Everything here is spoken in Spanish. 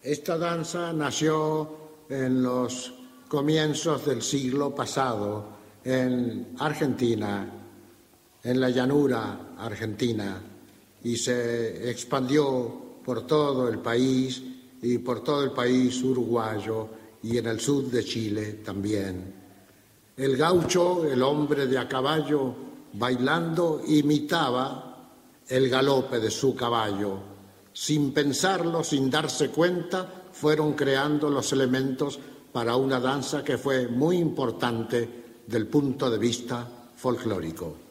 Esta danza nació en los comienzos del siglo pasado en Argentina, en la llanura argentina, y se expandió por todo el país y por todo el país uruguayo y en el sur de Chile también. El gaucho, el hombre de a caballo, bailando, imitaba el galope de su caballo. Sin pensarlo, sin darse cuenta, fueron creando los elementos para una danza que fue muy importante del punto de vista folclórico.